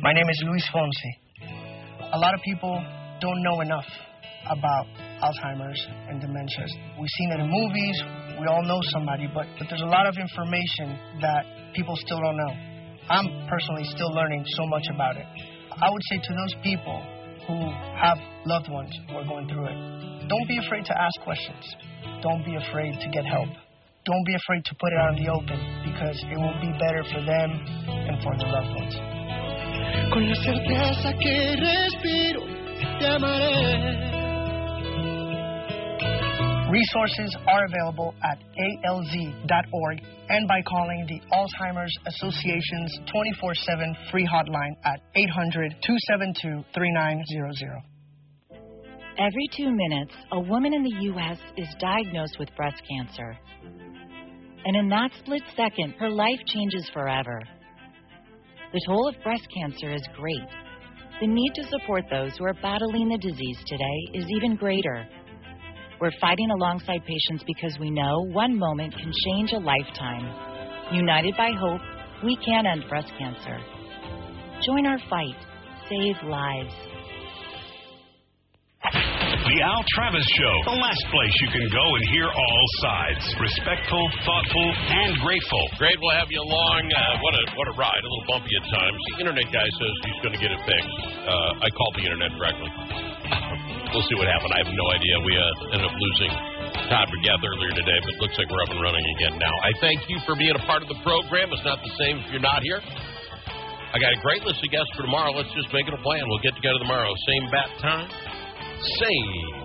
My name is Luis Fonsi. A lot of people don't know enough about Alzheimer's and dementias. We've seen it in movies, we all know somebody, but there's a lot of information that people still don't know. I'm personally still learning so much about it. I would say to those people who have loved ones who are going through it, don't be afraid to ask questions. Don't be afraid to get help. Don't be afraid to put it out in the open, because it will be better for them and for their loved ones. Con la certeza que respiro, te amaré. Resources are available at alz.org and by calling the Alzheimer's Association's 24/7 free hotline at 800-272-3900. Every 2 minutes, a woman in the U.S. is diagnosed with breast cancer. And in that split second, her life changes forever. The toll of breast cancer is great. The need to support those who are battling the disease today is even greater. We're fighting alongside patients because we know one moment can change a lifetime. United by hope, we can end breast cancer. Join our fight. Save lives. The Al Travis Show, the last place you can go and hear all sides. Respectful, thoughtful, and grateful. Great, we'll have you along. What a ride, a little bumpy at times. The internet guy says he's going to get it fixed. I called the internet directly. We'll see what happened. I have no idea. We ended up losing Todd Brigeth earlier today, but it looks like we're up and running again now. I thank you for being a part of the program. It's not the same if you're not here. I got a great list of guests for tomorrow. Let's just make it a plan. We'll get together tomorrow. Same bat time. Same